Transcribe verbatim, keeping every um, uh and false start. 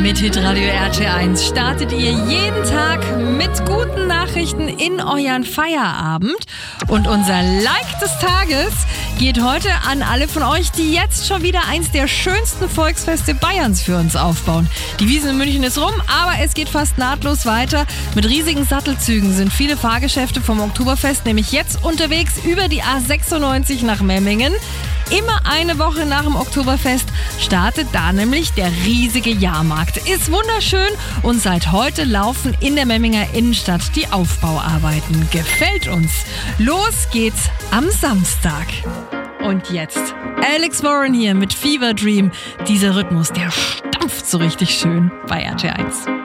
Mit Hitradio R T eins startet ihr jeden Tag mit guten Nachrichten in euren Feierabend. Und unser Like des Tages geht heute an alle von euch, die jetzt schon wieder eins der schönsten Volksfeste Bayerns für uns aufbauen. Die Wiesn in München ist rum, aber es geht fast nahtlos weiter. Mit riesigen Sattelzügen sind viele Fahrgeschäfte vom Oktoberfest nämlich jetzt unterwegs über die A sechsundneunzig nach Memmingen. Immer eine Woche nach dem Oktoberfest startet da nämlich der riesige Jahrmarkt. Ist wunderschön und seit heute laufen in der Memminger Innenstadt die Aufbauarbeiten. Gefällt uns. Los geht's am Samstag. Und jetzt Alex Warren hier mit Fever Dream. Dieser Rhythmus, der stampft so richtig schön bei R T eins.